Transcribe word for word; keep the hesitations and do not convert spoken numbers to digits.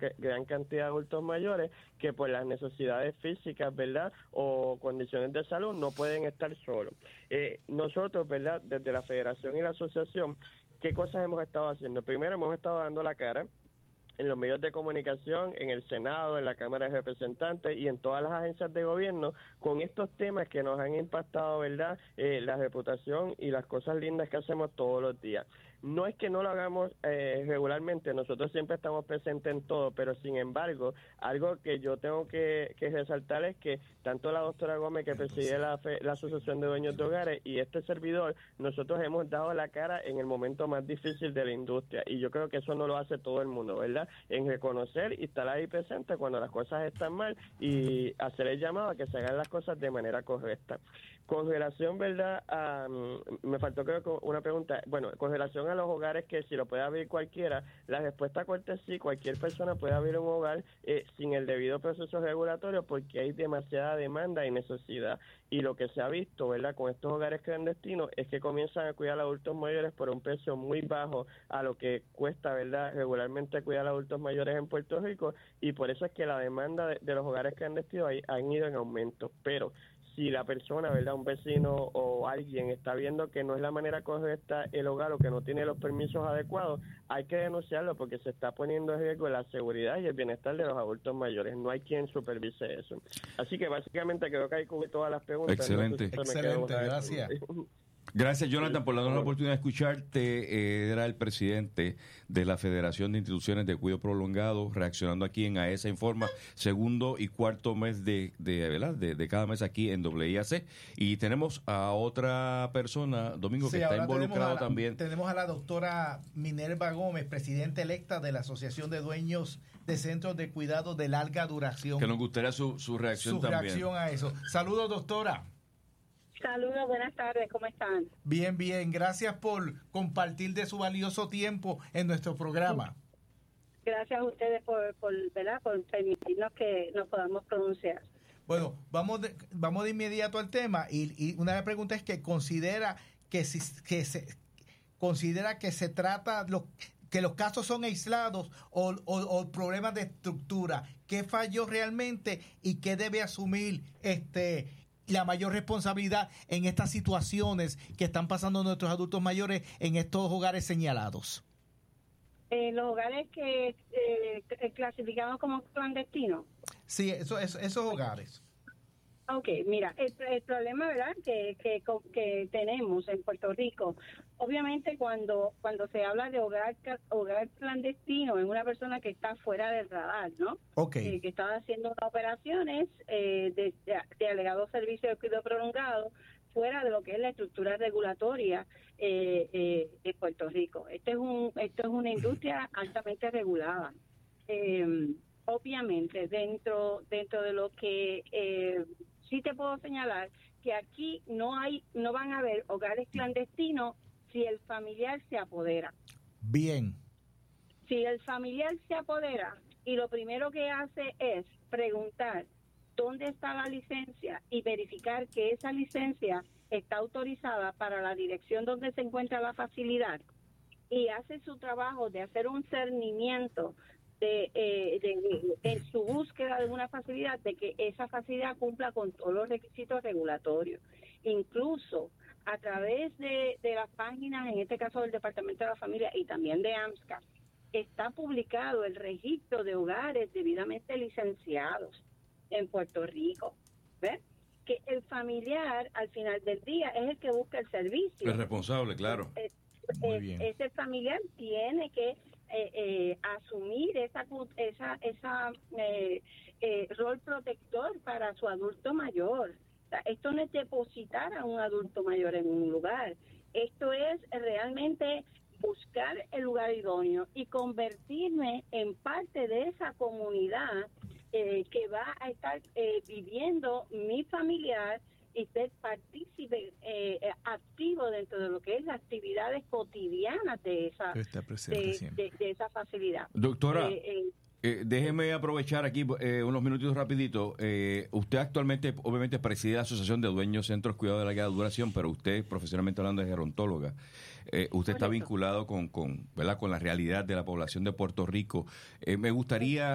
gran cantidad de adultos mayores que por las necesidades físicas, ¿verdad?, o condiciones de salud no pueden estar solos. Eh, nosotros, ¿verdad?, desde la Federación y la Asociación, ¿qué cosas hemos estado haciendo? Primero, hemos estado dando la cara en los medios de comunicación, en el Senado, en la Cámara de Representantes y en todas las agencias de gobierno con estos temas que nos han impactado, ¿verdad?, eh, la reputación y las cosas lindas que hacemos todos los días. No es que no lo hagamos eh, regularmente, nosotros siempre estamos presentes en todo, pero sin embargo, algo que yo tengo que, que resaltar es que tanto la doctora Gómez, que preside la, la Asociación de Dueños de Hogares, y este servidor, nosotros hemos dado la cara en el momento más difícil de la industria, y yo creo que eso no lo hace todo el mundo, ¿verdad?, en reconocer y estar ahí presente cuando las cosas están mal y hacer el llamado a que se hagan las cosas de manera correcta. Con relación, ¿verdad?, a, me faltó creo que una pregunta, bueno, con relación a los hogares, que si lo puede abrir cualquiera, la respuesta corta es sí, cualquier persona puede abrir un hogar eh, sin el debido proceso regulatorio, porque hay demasiada demanda y necesidad. Y lo que se ha visto, ¿verdad?, con estos hogares clandestinos es que comienzan a cuidar a adultos mayores por un precio muy bajo a lo que cuesta, ¿verdad?, regularmente cuidar a adultos mayores en Puerto Rico, y por eso es que la demanda de, de los hogares clandestinos ahí, han ido en aumento. Pero si la persona, ¿verdad?, un vecino o alguien está viendo que no es la manera correcta el hogar o que no tiene los permisos adecuados, hay que denunciarlo porque se está poniendo en riesgo la seguridad y el bienestar de los adultos mayores. No hay quien supervise eso. Así que básicamente creo que hay cubrí todas las preguntas. Excelente. No sé si Excelente, gracias. Gracias, Jonathan, por darnos la oportunidad de escucharte. Eh, era el presidente de la Federación de Instituciones de Cuidado Prolongado, reaccionando aquí en A E S A Informa, segundo y cuarto mes de, de, ¿verdad? de, de cada mes aquí en W I A C. Y tenemos a otra persona, Domingo, Sí, que está ahora involucrado tenemos a la, también. Tenemos a la doctora Minerva Gómez, presidenta electa de la Asociación de Dueños de Centros de Cuidado de Larga Duración. Que nos gustaría su, su reacción su también. Su reacción a eso. Saludos, doctora. Saludos, buenas tardes, ¿cómo están? Bien, bien, gracias por compartir de su valioso tiempo en nuestro programa. Gracias a ustedes por, por, ¿verdad? por permitirnos que nos podamos pronunciar. Bueno, vamos de, vamos de inmediato al tema, y, y una de las preguntas es que considera que, si, que se considera que se trata los que los casos son aislados o, o, o problemas de estructura. ¿Qué falló realmente y qué debe asumir este la mayor responsabilidad en estas situaciones que están pasando nuestros adultos mayores en estos hogares señalados? Eh, los hogares que eh, clasificamos como clandestinos. Sí, eso, eso, esos hogares. Ok, mira, el, el problema, ¿verdad?, que, que, que tenemos en Puerto Rico, obviamente cuando cuando se habla de hogar hogar clandestino, es una persona que está fuera del radar, ¿no? Ok. Eh, que está haciendo operaciones eh, de, de, de alegado servicio de cuidado prolongado fuera de lo que es la estructura regulatoria eh, eh, de Puerto Rico. Este es un esto es una industria altamente regulada. Eh, obviamente, dentro dentro de lo que eh, sí te puedo señalar que aquí no hay, no van a haber hogares clandestinos si el familiar se apodera. Bien. Si el familiar se apodera y lo primero que hace es preguntar dónde está la licencia y verificar que esa licencia está autorizada para la dirección donde se encuentra la facilidad, y hace su trabajo de hacer un cernimiento De, eh, de, de, en su búsqueda de una facilidad, de que esa facilidad cumpla con todos los requisitos regulatorios. Incluso a través de, de las páginas, en este caso del Departamento de la Familia y también de AMSCA, está publicado el registro de hogares debidamente licenciados en Puerto Rico. ¿Ves? Que el familiar al final del día es el que busca el servicio. El responsable, claro. Eh, Muy eh, bien. Ese familiar tiene que Eh, eh, asumir esa esa esa eh, eh, rol protector para su adulto mayor. O sea, esto no es depositar a un adulto mayor en un lugar, esto es realmente buscar el lugar idóneo y convertirme en parte de esa comunidad eh, que va a estar eh, viviendo mi familiar y ser partícipe eh, activo dentro de lo que es las actividades cotidianas de esa de, de, de esa facilidad. Doctora, eh, eh, eh, déjeme aprovechar aquí eh, unos minutitos rapidito. Eh, usted actualmente, obviamente, preside la Asociación de Dueños Centros Cuidado de Larga Duración, pero usted, profesionalmente hablando, es gerontóloga. Eh, usted está vinculado con, con, ¿verdad?, con la realidad de la población de Puerto Rico. Eh, me gustaría